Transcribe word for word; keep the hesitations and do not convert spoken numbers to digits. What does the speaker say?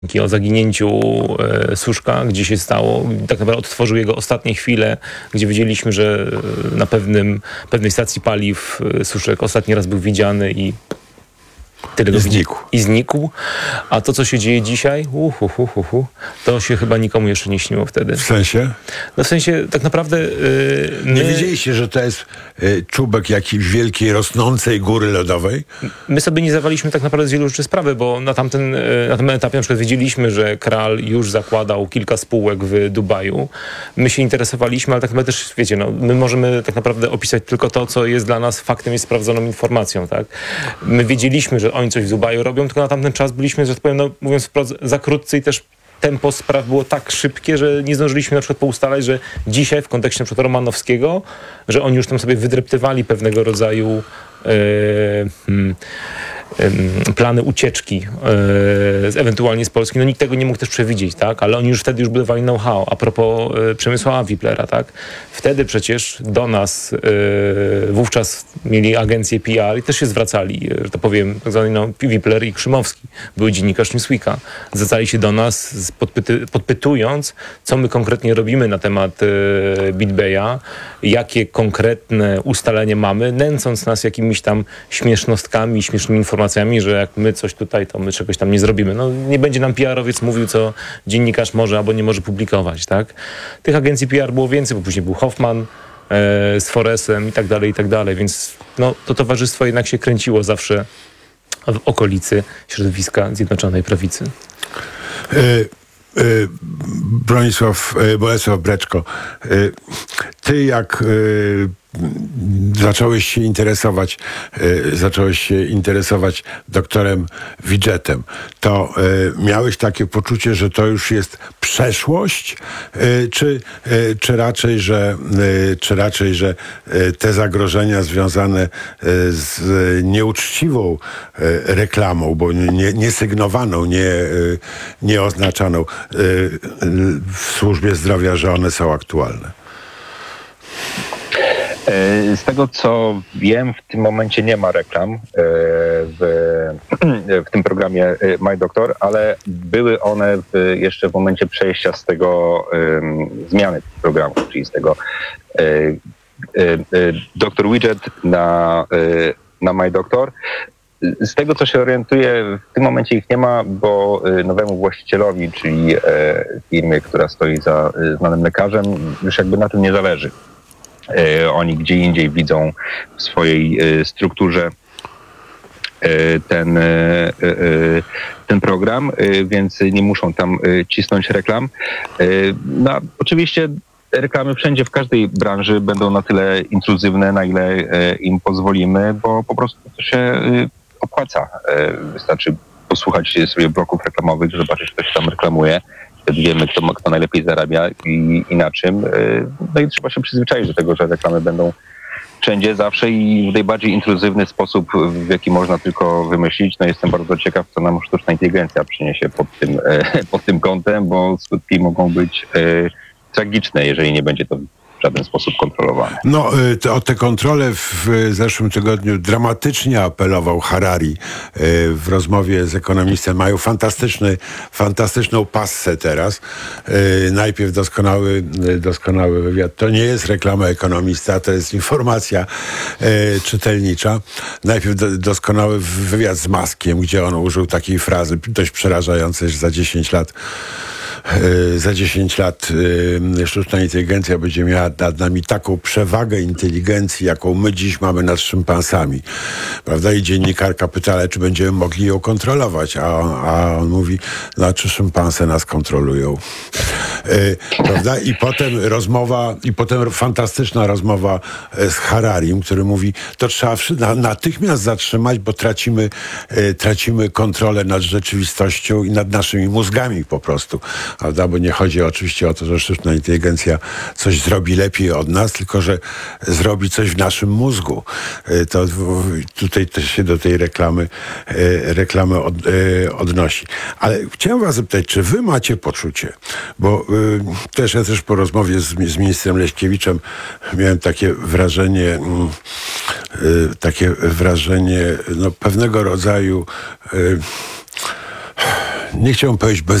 o zaginięciu e, Suszka, gdzie się stało. Tak naprawdę odtworzył jego ostatnie chwile, gdzie wiedzieliśmy, że na pewnym, pewnej stacji paliw e, Suszek ostatni raz był widziany i tyle I znikł. I znikł. A to, co się dzieje dzisiaj, uh, uh, uh, uh, uh, to się chyba nikomu jeszcze nie śniło wtedy. W sensie? No w sensie, tak naprawdę... Yy, my, nie wiedzieliście, że to jest y, czubek jakiejś wielkiej, rosnącej góry lodowej? My sobie nie zdawaliśmy tak naprawdę z wielu rzeczy sprawy, bo na tamten, na tym etapie na przykład wiedzieliśmy, że Kral już zakładał kilka spółek w Dubaju. My się interesowaliśmy, ale tak naprawdę też, wiecie, no, my możemy tak naprawdę opisać tylko to, co jest dla nas faktem, jest sprawdzoną informacją, tak? My wiedzieliśmy, że oni coś w Dubaju robią, tylko na tamten czas byliśmy, że tak powiem, no, mówiąc wprost, za krótcy i też tempo spraw było tak szybkie, że nie zdążyliśmy na przykład poustalać, że dzisiaj w kontekście na przykład Romanowskiego, że oni już tam sobie wydreptywali pewnego rodzaju yy, hmm, plany ucieczki yy, z, ewentualnie z Polski. No nikt tego nie mógł też przewidzieć, tak? Ale oni już wtedy już budowali know-how. A propos yy, Przemysława Wiplera, tak? Wtedy przecież do nas yy, wówczas mieli agencję P R i też się zwracali, że to powiem, tak zwany no, Wipler i Krzymowski, były dziennikarz Newsweeka. Zwracali się do nas podpyty, podpytując, co my konkretnie robimy na temat yy, BitBaya, jakie konkretne ustalenia mamy, nęcąc nas jakimiś tam śmiesznostkami, śmiesznymi informacjami, że jak my coś tutaj, to my czegoś tam nie zrobimy. No nie będzie nam P R-owiec mówił, co dziennikarz może albo nie może publikować, tak? Tych agencji P R było więcej, bo później był Hoffman e, z Foresem i tak dalej, i tak dalej, więc no, to towarzystwo jednak się kręciło zawsze w okolicy środowiska Zjednoczonej Prawicy. Y- Y, Bronisław, y, Bolesław Breczko, y, ty jak y, zacząłeś się interesować, y, zacząłeś się interesować doktorem Widgetem, to y, miałeś takie poczucie, że to już jest przeszłość, y, czy, y, czy raczej, że, y, czy raczej, że y, te zagrożenia związane y, z nieuczciwą y, reklamą, bo nie, nie sygnowaną, nie, y, nie oznaczaną y, y, w służbie zdrowia, że one są aktualne? Z tego, co wiem, w tym momencie nie ma reklam w, w tym programie My Doctor, ale były one w, jeszcze w momencie przejścia z tego um, zmiany programu, czyli z tego um, doktor Widget na, na My Doctor. Z tego, co się orientuję, w tym momencie ich nie ma, bo nowemu właścicielowi, czyli firmie, która stoi za znanym lekarzem, już jakby na tym nie zależy. Oni gdzie indziej widzą w swojej strukturze ten, ten program, więc nie muszą tam cisnąć reklam. No, oczywiście reklamy wszędzie, w każdej branży będą na tyle intruzywne, na ile im pozwolimy, bo po prostu to się opłaca. Wystarczy posłuchać sobie bloków reklamowych, zobaczyć, kto się tam reklamuje. Wtedy wiemy, kto, kto najlepiej zarabia i, i na czym. No i trzeba się przyzwyczaić do tego, że reklamy będą wszędzie, zawsze i w najbardziej intruzywny sposób, w jaki można tylko wymyślić. No jestem bardzo ciekaw, co nam sztuczna inteligencja przyniesie pod tym, pod tym kątem, bo skutki mogą być tragiczne, jeżeli nie będzie to w żaden sposób kontrolowane. No, te, o te kontrole w zeszłym tygodniu dramatycznie apelował Harari w rozmowie z ekonomistem. Mają fantastyczny, fantastyczną passę teraz. Najpierw doskonały, doskonały wywiad. To nie jest reklama Ekonomista, to jest informacja czytelnicza. Najpierw do, doskonały wywiad z Muskiem, gdzie on użył takiej frazy dość przerażającej, że za dziesięć lat za dziesięć lat y, sztuczna inteligencja będzie miała nad nami taką przewagę inteligencji, jaką my dziś mamy nad szympansami. Prawda? I dziennikarka pyta, ale czy będziemy mogli ją kontrolować? A, a on mówi, no czy szympanse nas kontrolują? Y, prawda? I potem rozmowa, i potem fantastyczna rozmowa z Hararim, który mówi, to trzeba na, natychmiast zatrzymać, bo tracimy, y, tracimy kontrolę nad rzeczywistością i nad naszymi mózgami po prostu. Prawda? Bo nie chodzi oczywiście o to, że sztuczna inteligencja coś zrobi lepiej od nas, tylko że zrobi coś w naszym mózgu. To tutaj też się do tej reklamy, reklamy od, odnosi. Ale chciałem was zapytać, czy wy macie poczucie, bo też ja też po rozmowie z, z ministrem Leśkiewiczem miałem takie wrażenie, takie wrażenie no, pewnego rodzaju nie chciałbym powiedzieć